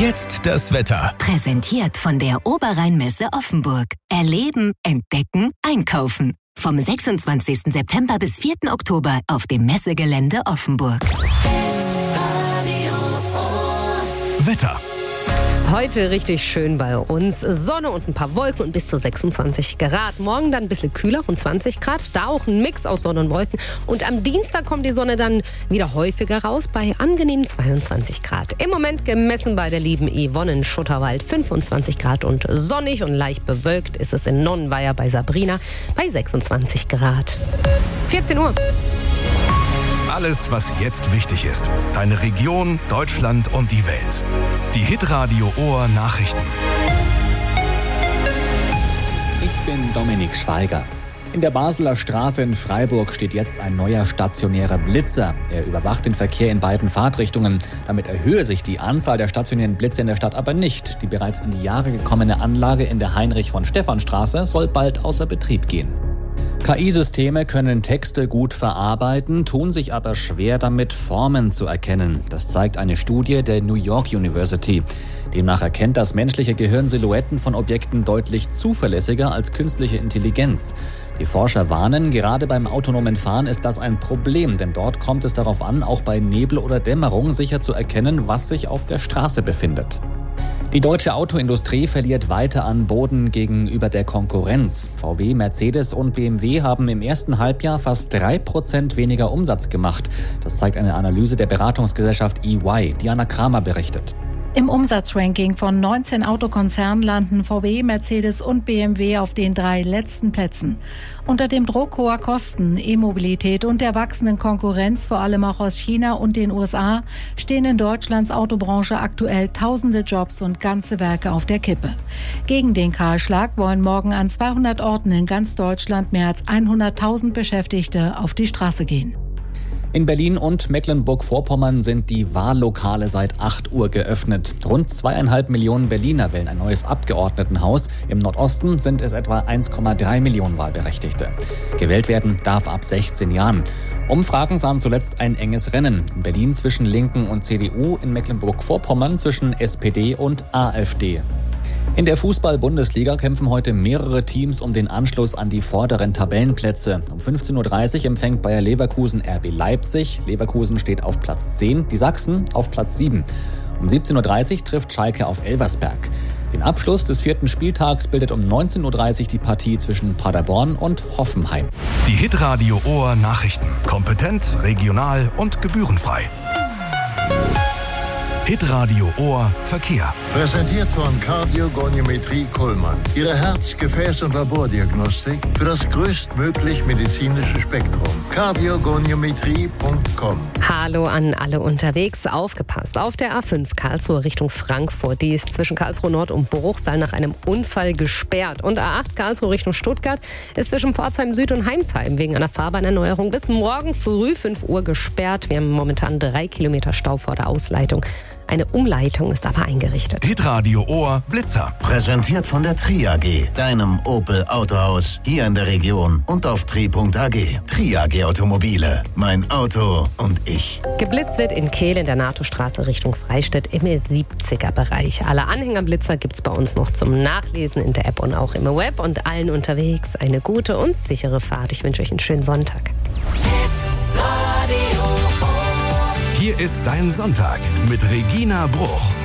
Jetzt das Wetter. Präsentiert von der Oberrheinmesse Offenburg. Erleben, entdecken, einkaufen. Vom 26. September bis 4. Oktober auf dem Messegelände Offenburg. Wetter. Heute richtig schön bei uns. Sonne und ein paar Wolken und bis zu 26 Grad. Morgen dann ein bisschen kühler, rund 20 Grad. Da auch ein Mix aus Sonne und Wolken. Und am Dienstag kommt die Sonne dann wieder häufiger raus bei angenehmen 22 Grad. Im Moment gemessen bei der lieben Yvonne in Schutterwald 25 Grad und sonnig und leicht bewölkt ist es in Nonnenweier bei Sabrina bei 26 Grad. 14 Uhr. Alles, was jetzt wichtig ist. Deine Region, Deutschland und die Welt. Die Hitradio Ohr Nachrichten. Ich bin Dominik Schweiger. In der Basler Straße in Freiburg steht jetzt ein neuer stationärer Blitzer. Er überwacht den Verkehr in beiden Fahrtrichtungen. Damit erhöhe sich die Anzahl der stationären Blitze in der Stadt aber nicht. Die bereits in die Jahre gekommene Anlage in der Heinrich-von-Stephan-Straße soll bald außer Betrieb gehen. KI-Systeme können Texte gut verarbeiten, tun sich aber schwer damit, Formen zu erkennen. Das zeigt eine Studie der New York University. Demnach erkennt das menschliche Gehirn Silhouetten von Objekten deutlich zuverlässiger als künstliche Intelligenz. Die Forscher warnen, gerade beim autonomen Fahren ist das ein Problem, denn dort kommt es darauf an, auch bei Nebel oder Dämmerung sicher zu erkennen, was sich auf der Straße befindet. Die deutsche Autoindustrie verliert weiter an Boden gegenüber der Konkurrenz. VW, Mercedes und BMW haben im ersten Halbjahr fast 3% weniger Umsatz gemacht. Das zeigt eine Analyse der Beratungsgesellschaft EY. Diana Kramer berichtet. Im Umsatzranking von 19 Autokonzernen landen VW, Mercedes und BMW auf den 3 letzten Plätzen. Unter dem Druck hoher Kosten, E-Mobilität und der wachsenden Konkurrenz, vor allem auch aus China und den USA, stehen in Deutschlands Autobranche aktuell tausende Jobs und ganze Werke auf der Kippe. Gegen den Kahlschlag wollen morgen an 200 Orten in ganz Deutschland mehr als 100.000 Beschäftigte auf die Straße gehen. In Berlin und Mecklenburg-Vorpommern sind die Wahllokale seit 8 Uhr geöffnet. Rund 2,5 Millionen Berliner wählen ein neues Abgeordnetenhaus. Im Nordosten sind es etwa 1,3 Millionen Wahlberechtigte. Gewählt werden darf ab 16 Jahren. Umfragen sahen zuletzt ein enges Rennen. In Berlin zwischen Linken und CDU, in Mecklenburg-Vorpommern zwischen SPD und AfD. In der Fußball-Bundesliga kämpfen heute mehrere Teams um den Anschluss an die vorderen Tabellenplätze. Um 15.30 Uhr empfängt Bayer Leverkusen RB Leipzig. Leverkusen steht auf Platz 10, die Sachsen auf Platz 7. Um 17.30 Uhr trifft Schalke auf Elversberg. Den Abschluss des 4. Spieltags bildet um 19.30 Uhr die Partie zwischen Paderborn und Hoffenheim. Die Hitradio Ohr Nachrichten. Kompetent, regional und gebührenfrei. Hitradio Ohr Verkehr. Präsentiert von Kardiogoniometrie Kuhlmann. Ihre Herz-, Gefäß- und Labordiagnostik für das größtmöglich medizinische Spektrum. Kardiogoniometrie.com. Hallo an alle unterwegs. Aufgepasst. Auf der A5 Karlsruhe Richtung Frankfurt. Die ist zwischen Karlsruhe Nord und Bruchsal nach einem Unfall gesperrt. Und A8 Karlsruhe Richtung Stuttgart ist zwischen Pforzheim Süd und Heimsheim wegen einer Fahrbahnerneuerung bis morgen früh 5 Uhr gesperrt. Wir haben momentan 3 Kilometer Stau vor der Ausleitung. Eine Umleitung ist aber eingerichtet. Hitradio Ohr Blitzer. Präsentiert von der Tri AG, deinem Opel Autohaus hier in der Region und auf tri.ag. Tri AG Automobile, mein Auto und ich. Geblitzt wird in Kehl in der NATO-Straße Richtung Freistädt im 70er-Bereich. Alle Anhängerblitzer gibt's bei uns noch zum Nachlesen in der App und auch im Web. Und allen unterwegs eine gute und sichere Fahrt. Ich wünsche euch einen schönen Sonntag. Hier ist dein Sonntag mit Regina Bruch.